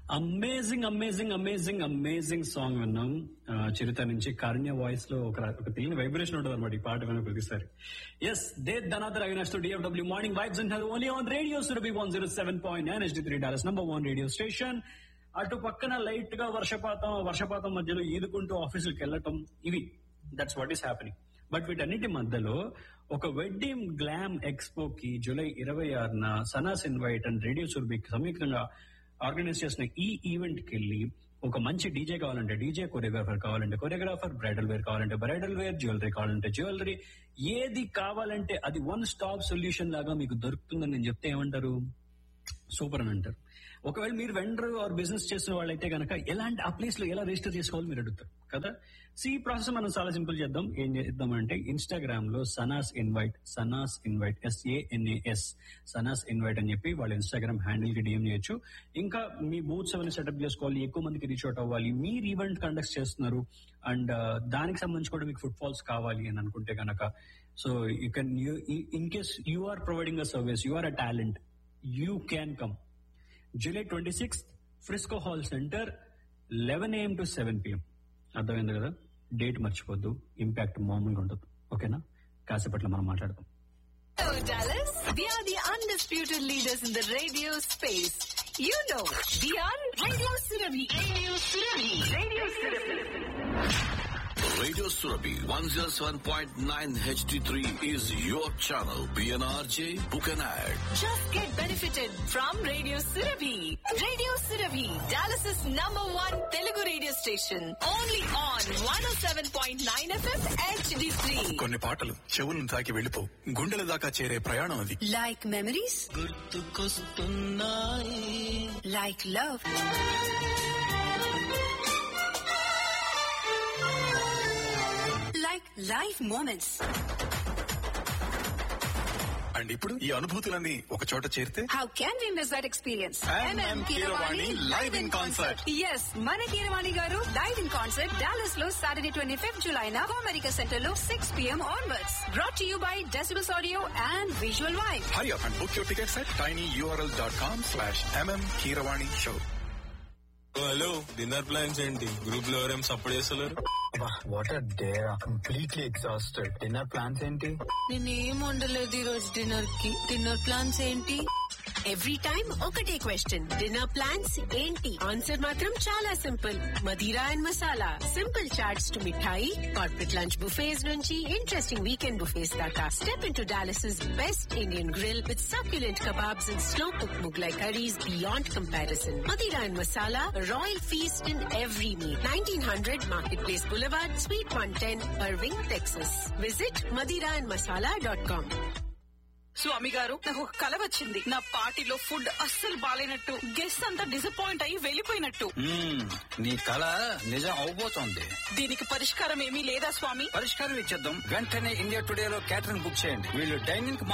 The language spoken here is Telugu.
Amazing amazing amazing amazing song విన్నాం. చిరుత నుంచి కారుణ్య వాయిస్ లో ఒక తెలియని వైబ్రేషన్ ఉంటుంది అనమాట ఈ పాట విన్న ప్రతిసారి. ఎస్, దే ధనాధర్ అవినాష్ తో DFW మార్నింగ్ వైబ్స్ అంటారు only on radio Surabhi 107.9 HD3 dollars #1 radio station. అటు పక్కన లైట్ గా వర్షపాతం మధ్యలో ఈదుకుంటూ ఆఫీసులకు వెళ్ళటం, ఇవి that's what is happening. But వీటన్నిటి మధ్యలో ఒక వెడ్డింగ్ గ్లామ్ ఎక్స్పో కి July 26న Sanas invite and radio సురభికి సంయుక్తంగా ఆర్గనైజ్ చేసిన ఈ ఈవెంట్ కి వెళ్ళి ఒక మంచి డీజే కావాలంటే డీజే, కొరియోగ్రాఫర్ కావాలంటే కొరియోగ్రాఫర్, బ్రైడల్ వేర్ కావాలంటే బ్రైడల్ వేర్, జ్యువెలరీ కావాలంటే జ్యువెలరీ, ఏది కావాలంటే అది వన్ స్టాప్ సొల్యూషన్ లాగా మీకు దొరుకుతుందని నేను చెప్తే ఏమంటారు? సూపర్ అని అంటారు. ఒకవేళ మీరు వెండర్ ఆర్ బిజినెస్ చేసిన వాళ్ళైతే కనుక ఎలాంటి ఆ ప్లేస్ లో ఎలా రిజిస్టర్ చేసుకోవాలి మీరు అడుగుతారు కదా. సో ఈ ప్రాసెస్ మనం చాలా సింపుల్ చేద్దాం. ఏం చేద్దామంటే ఇన్స్టాగ్రామ్ లో Sanas invite SANAS Sanas invite అని చెప్పి వాళ్ళ ఇన్స్టాగ్రామ్ హ్యాండిల్ కి DM చేయొచ్చు. ఇంకా మీ బూత్స్ అవన్నీ సెటప్ చేసుకోవాలి, ఎక్కువ మందికి రీచ్ అవుట్ అవ్వాలి, మీరు ఈవెంట్ కండక్ట్ చేస్తున్నారు అండ్ దానికి సంబంధించి కూడా మీకు ఫుట్ ఫాల్స్ కావాలి అని అనుకుంటే కనుక, so you can in case you are providing a service, you are a talent, you can come. July 26th, Frisco Hall Center, 11 AM to 7 PM. అర్థమైంది కదా? డేట్ మర్చిపోద్దు, ఇంపాక్ట్ మామూలుగా ఉంటుంది. ఓకేనా? కాసేపట్లో మనం మాట్లాడదాం. Hello, Dallas. We are the undisputed leaders in the radio space. You know, we are Radio Surabhi. Radio Surabhi 107.9 HD3 is your channel. PNRJ, book an ad. Just get benefited from Radio Surabhi. Radio Surabhi, Dallas's #1 Telugu radio station. Only on 107.9 FM HD3. కొన్ని పాటలు చెవులను తాకి వెళ్ళిపో, గుండెల దాకా చేరే ప్రయాణం అది. Like memories, గుర్తుకొస్తున్నాయి, like love, like life moments. And ఇప్పుడు ఈ అనుభూతులన్నీ ఒక చోట చేరితే How can we miss that experience? MM Keeravani live in concert. Yes, మన కీరవాణి గారు లైవ్ ఇన్ కాన్సర్ట్ డాలస్ లో Saturday 25th July నా అమెరికా సెంటర్ లో 6 PM onwards. Brought to you by Decibels Audio and Visual Vibe. Hurry up and book your tickets at tinyurl.com/MM Keeravani Show. Hello, dinner plans ఏంటి? గ్రూప్ లో ఎవరేం సపోర్ట్ చేస్తలేరు? What are day completely exhausted. Dinner plans ఏంటి? నేనేం వండలేదు ఈ రోజు డిన్నర్ కి. డిన్నర్ ప్లాన్స్ ఏంటి? ఎవ్రీ టైం ఒకటే క్వశ్చన్, డిన్నర్ ప్లాన్స్ ఏంటి? ఆన్సర్ మాత్రం చాలా simple, Madira and masala. Simple charts to mithai, corporate lunch buffets నుంచి ఇంట్రెస్టింగ్ వీకెండ్ బుఫేస్ దాకా. Step in to Dallas' best Indian grill with succulent kebabs and slow cooked Mughlai curries beyond comparison. Madira and Masala, a royal feast in every meal. 1900 Marketplace Boulevard, Suite 110, Irving, Texas. Visit madiraandmasala.com. స్వామి గారు, నాకు ఒక కల వచ్చింది. నా పార్టీలో ఫుడ్ అస్సలు బాలేనట్టు, గెస్ట్ అంతా డిసప్పాయింట్ అయ్యి వెళ్లిపోయినట్టు. నీ కల నిజం అవబోతోంది. దీనికి పరిష్కారం ఏమీ లేదా స్వామి? పరిష్కారం ఇచ్చేద్దాం. వెంటనే ఇండియా టుడే లో క్యాటరింగ్ బుక్ చేయండి. వీళ్ళు డైనింగ్